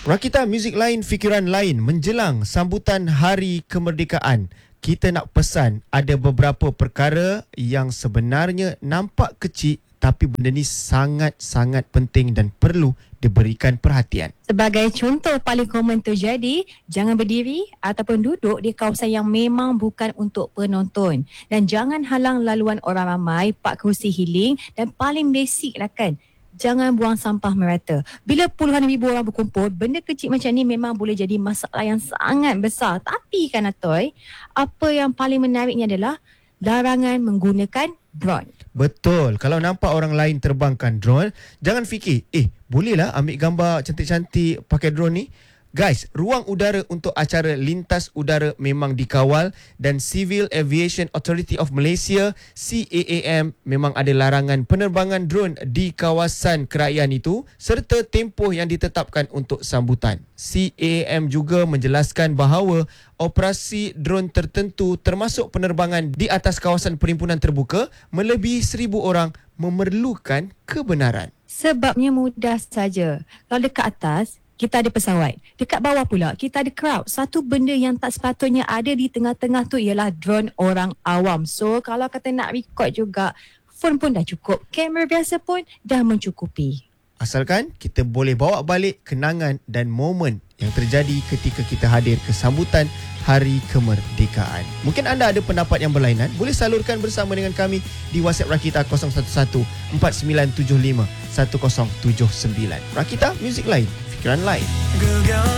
Rakita, muzik lain, fikiran lain. Menjelang sambutan Hari Kemerdekaan, kita nak pesan ada beberapa perkara yang sebenarnya nampak kecil, tapi benda ni sangat-sangat penting dan perlu diberikan perhatian. Sebagai contoh paling komen terjadi, jangan berdiri ataupun duduk di kawasan yang memang bukan untuk penonton. Dan jangan halang laluan orang ramai, park kerusi healing, dan paling basic lah kan, jangan buang sampah merata. Bila puluhan ribu orang berkumpul, benda kecil macam ni memang boleh jadi masalah yang sangat besar. Tapi kan Atoy, apa yang paling menariknya adalah larangan menggunakan drone. Betul. Kalau nampak orang lain terbangkan drone, jangan fikir, bolehlah ambil gambar cantik-cantik pakai drone ni. Guys, ruang udara untuk acara lintas udara memang dikawal dan Civil Aviation Authority of Malaysia, CAAM, memang ada larangan penerbangan drone di kawasan kerajaan itu serta tempoh yang ditetapkan untuk sambutan. CAAM juga menjelaskan bahawa operasi drone tertentu termasuk penerbangan di atas kawasan perhimpunan terbuka melebihi 1,000 orang memerlukan kebenaran. Sebabnya mudah saja. Kalau dekat atas, kita ada pesawat. Dekat bawah pula, kita ada crowd. Satu benda yang tak sepatutnya ada di tengah-tengah tu ialah drone orang awam. So, kalau kata nak record juga, phone pun dah cukup. Kamera biasa pun dah mencukupi. Asalkan kita boleh bawa balik kenangan dan momen yang terjadi ketika kita hadir ke sambutan Hari Kemerdekaan. Mungkin anda ada pendapat yang berlainan, boleh salurkan bersama dengan kami di WhatsApp Rakita 011 4975 1079. Rakita, muzik lain, fikiran lain.